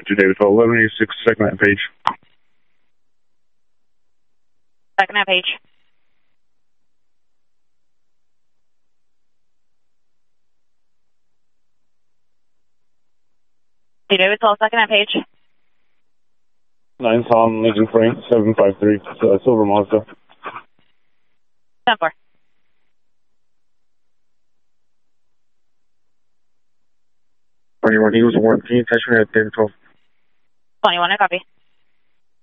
to David 12, 1186, second at page. Second at page. David 12, second at page. 9 Tom, Legion Frank, 753, Silver Mazda. 10-4. He was 1. Can you attach me at David 12? 21, I copy.